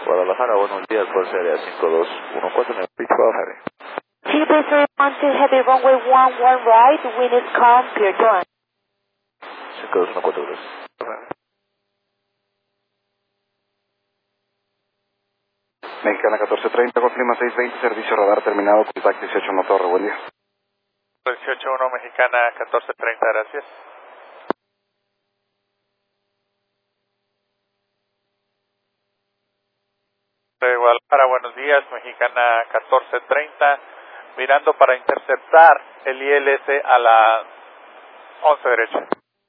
Guadalajara, buenos días, Fuerza Aérea 5214, pitch Guadalajara. Chile 312 Heavy Runway 11 right, wind is calm, clear to land. 52142. Mexicana 1430, confirma 620, servicio radar terminado, contacto 181 Torre, buen día. 181 Mexicana 1430, gracias. De Guadalajara, buenos días, Mexicana 1430, mirando para interceptar el ILS a la 11 derecha.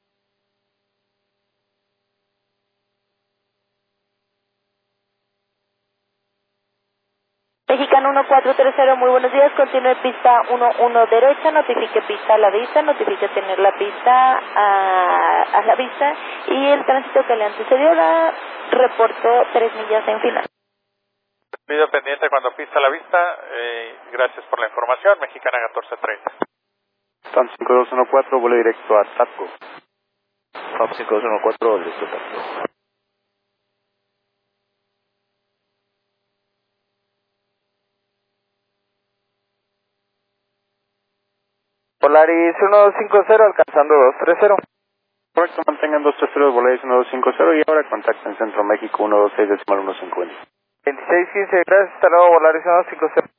Mexicano 1430, muy buenos días, continúe pista 11 derecha, notifique pista a la vista, notifique tener la pista a la vista y el tránsito que le antecedió la reportó 3 millas en final. Video pendiente cuando pista a la vista, gracias por la información, Mexicana 1430. TAM 5214, vuelo directo a Tapco. TAM 5214, listo, Tapco. Polaris 150 alcanzando 230. Correcto, mantengan 230, Volaris 1250 y ahora contacten Centro México 126.150. 2615, gracias, hasta luego, Volaris 150.